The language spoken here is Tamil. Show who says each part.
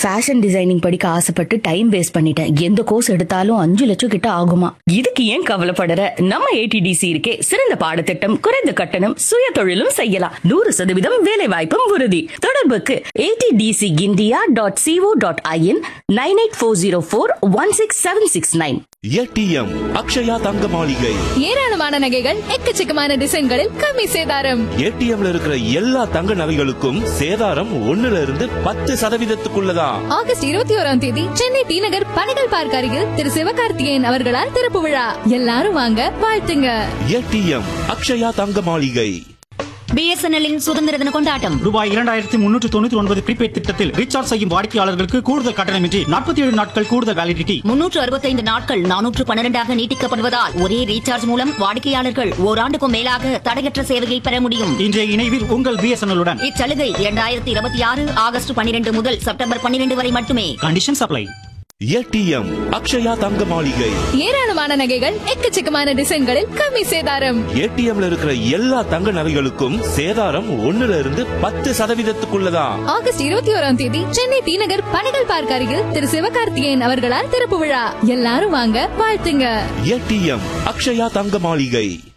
Speaker 1: ஃபேஷன் டிசைனிங் படிக்க ஆசைப்பட்டு டைம் வேஸ்ட் பண்ணிட்டேன். எந்த கோர்ஸ் எடுத்தாலும் 5 லட்சம் கிட்ட ஆகுமா?
Speaker 2: இதுக்கு ஏன் கவலைப்படுற? நம்ம ஏடிடிசி இருக்கே, சிறந்த பாடத்திட்டம், குறைந்த கட்டணம், சுய தொழிலும் செய்யலாம், 100% வேலை வாய்ப்பும் உறுதி. தொடர்புக்கு atdcindia.co.in 9840416769.
Speaker 3: ஏடிஎம் அக்ஷயா தங்க மாளிகை.
Speaker 4: ஏராளமான நகைகள், எக்கச்சக்கமான டிசைன்களில் கம்மி சேதாரம்.
Speaker 3: ஏடிஎம்ல இருக்கிற எல்லா தங்க நகைகளுக்கும் சேதாரம் 1%
Speaker 4: ஆகஸ்ட் 21 சென்னை டி நகர் பனகல் பார்க் அருகில் திரு சிவகார்த்திகேயன் அவர்களால் திறப்பு விழா. எல்லாரும் வாங்க, வாழ்த்துங்க.
Speaker 3: ஏடிஎம் அக்ஷயா தங்க மாளிகை.
Speaker 5: பிஎஸ்என்எல்லின் சுதந்திர தின கொண்டாட்டம்.
Speaker 6: ரூபாய் 2399 ப்ரீபெய்ட் திட்டத்தில் ரீசார்ஜ் செய்யும் வாடிக்கையாளர்களுக்கு கூடுதல் கட்டணமின்றி 47 நாட்கள் கூடுதல் வேலிடிட்டி,
Speaker 5: 365 நாட்கள் 412 நீட்டிக்கப்படுவதால் ஒரே ரீசார்ஜ் மூலம் வாடிக்கையாளர்கள் ஓராண்டுக்கும் மேலாக தடையற்ற சேவையை பெற முடியும்.
Speaker 6: இன்றைய இணைவில் உங்கள் பிஎஸ்என்எல்-உடன்.
Speaker 5: இச்சலுகை 2026 ஆகஸ்ட் 12 முதல் செப்டம்பர் 12 வரை மட்டுமே.
Speaker 6: Condition supply.
Speaker 3: ஏடிஎம் அக்ஷயா தங்க மாளிகை.
Speaker 4: ஏராளமான நகைகள், எக்கச்சக்கமான டிசைன்களில் கம்மி சேதாரம்.
Speaker 3: ஏடிஎம்ல இருக்கிற எல்லா தங்க நகைகளுக்கும் சேதாரம் 1%
Speaker 4: ஆகஸ்ட் 21 சென்னை டி நகர் பனகல் பார்க் அருகில் திரு சிவகார்த்திகேயன் அவர்களால் திறப்பு விழா. எல்லாரும் வாங்க, வாழ்த்துங்க.
Speaker 3: ஏடிஎம் அக்ஷயா தங்க மாளிகை.